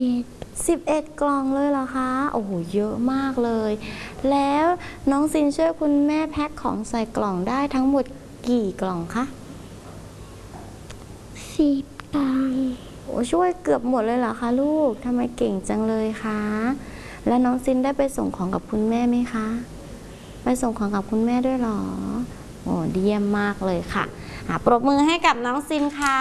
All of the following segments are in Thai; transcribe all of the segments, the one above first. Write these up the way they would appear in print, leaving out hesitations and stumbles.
11 กล่องเลยเหรอคะโอ้โหเยอะมากเลยแล้วน้องซินช่วยคุณแม่แพ็คของใส่กล่องได้ทั้งหมดกี่กล่องคะ 10 กล่องโอ้ช่วยเกือบหมดเลยเหรอคะลูกทำไมเก่งจังเลยคะแล้วน้องซินได้ไปส่งของกับคุณแม่ไหมคะไปส่งของกับคุณแม่ด้วยเหรอโอ้เยี่ยมมากเลยค่ะปรบมือให้กับน้องซินค่ะ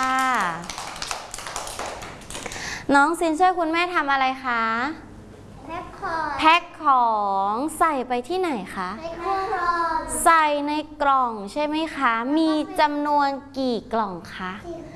น้องซินช่วยคุณแม่ทำอะไรคะแพ็คของใส่ไปที่ไหนคะใส่ในกล่องใช่ไหมคะมีจำนวนกี่กล่องคะ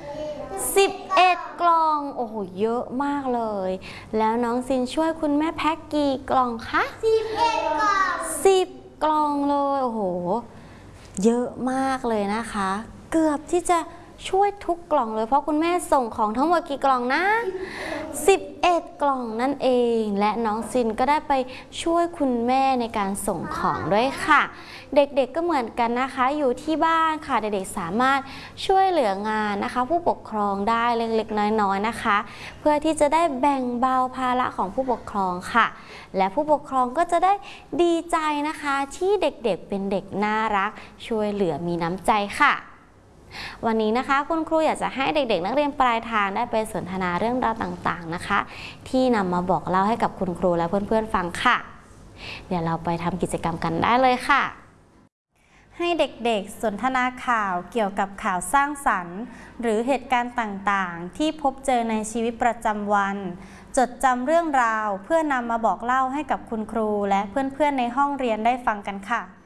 11 กล่องโอ้โหเยอะมากเลยแล้วน้องซินช่วยคุณแม่แพ็คกี่กล่องคะ11 กล่อง10 กล่องเลยโอ้โหเยอะมากเลยนะคะเกือบที่จะช่วยทุกกล่องเลยเพราะคุณแม่ส่งของทั้งหมดกี่กล่องนะ11 กล่องนั่นเองและน้องซินก็ได้ไปช่วยคุณแม่ในการส่งของด้วยค่ะเด็กๆก็เหมือนกันนะคะอยู่ที่บ้านค่ะเด็กๆสามารถช่วยเหลืองานนะคะผู้ปกครองได้เล็กๆน้อยๆนะคะเพื่อที่จะได้แบ่งเบาภาระของผู้ปกครองค่ะและผู้ปกครองก็จะได้ดีใจนะคะที่เด็กๆเป็นเด็กน่ารักช่วยเหลือมีน้ำใจค่ะวันนี้นะคะคุณครูอยากจะให้เด็กๆนักเรียนปลายทางได้ไปสนทนาเรื่องราวต่างๆนะคะที่นำมาบอกเล่าให้กับคุณครูและเพื่อนๆฟังค่ะเดี๋ยวเราไปทำกิจกรรมกันได้เลยค่ะให้เด็กๆสนทนาข่าวเกี่ยวกับข่าวสร้างสรรค์หรือเหตุการณ์ต่างๆที่พบเจอในชีวิตประจำวันจดจำเรื่องราวเพื่อนำมาบอกเล่าให้กับคุณครูและเพื่อนๆในห้องเรียนได้ฟังกันค่ะ